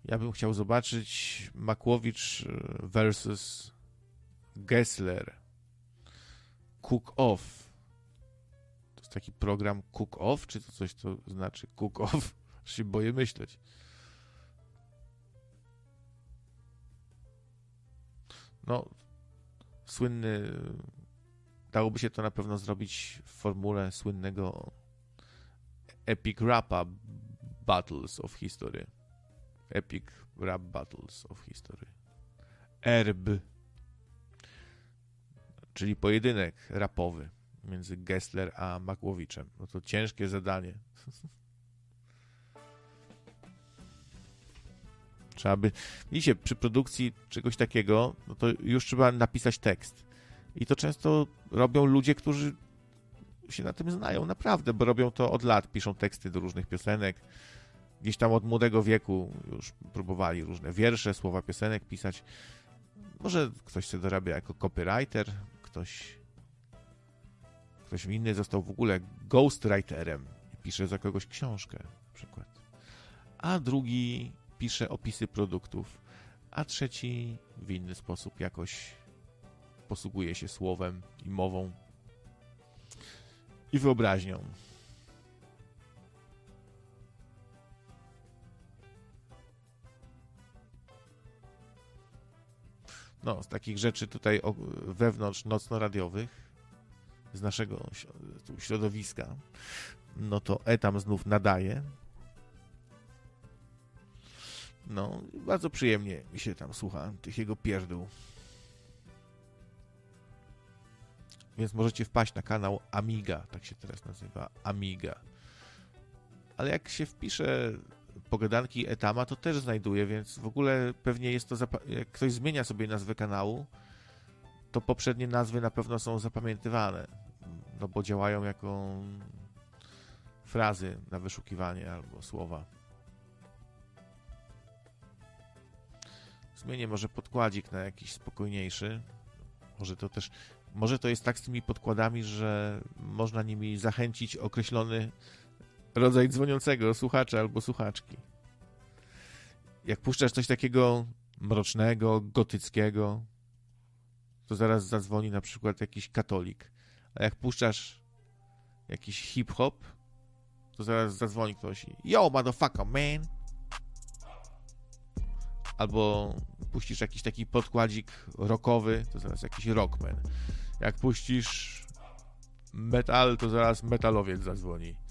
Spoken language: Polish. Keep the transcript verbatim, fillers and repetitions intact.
Ja bym chciał zobaczyć Makłowicz versus Gessler. Cook Off. To jest taki program Cook Off, czy to coś to znaczy Cook Off? Aż się boję myśleć. No, słynny... Dałoby się to na pewno zrobić w formule słynnego Epic Rapa Battles of History. Epic Rap Battles of History. E R B. Czyli pojedynek rapowy między Gessler a Makłowiczem. No to ciężkie zadanie. Trzeba by... Widzicie, przy produkcji czegoś takiego, no to już trzeba napisać tekst. I to często robią ludzie, którzy się na tym znają naprawdę, bo robią to od lat. Piszą teksty do różnych piosenek. Gdzieś tam od młodego wieku już próbowali różne wiersze, słowa piosenek pisać. Może ktoś się dorabia jako copywriter, ktoś, ktoś inny został w ogóle ghostwriterem i pisze za kogoś książkę na przykład. A drugi pisze opisy produktów, a trzeci w inny sposób jakoś posługuje się słowem i mową i wyobraźnią. No, z takich rzeczy tutaj wewnątrz nocno-radiowych, z naszego środowiska, no to Etam znów nadaje. No, bardzo przyjemnie mi się tam słucha tych jego pierdół. Więc możecie wpaść na kanał Amiga, tak się teraz nazywa, Amiga. Ale jak się wpisze pogadanki Etama, to też znajduje, więc w ogóle pewnie jest to, zapa- jak ktoś zmienia sobie nazwę kanału, to poprzednie nazwy na pewno są zapamiętywane, no bo działają jako frazy na wyszukiwanie albo słowa. Zmienię może podkładzik na jakiś spokojniejszy. Może to też, może to jest tak z tymi podkładami, że można nimi zachęcić określony rodzaj dzwoniącego słuchacza albo słuchaczki. Jak puszczasz coś takiego mrocznego, gotyckiego, to zaraz zadzwoni na przykład jakiś katolik. A jak puszczasz jakiś hip-hop, to zaraz zadzwoni ktoś i yo, motherfucker, man! Albo puścisz jakiś taki podkładzik rockowy, to zaraz jakiś rockman. Jak puścisz metal, to zaraz metalowiec zadzwoni.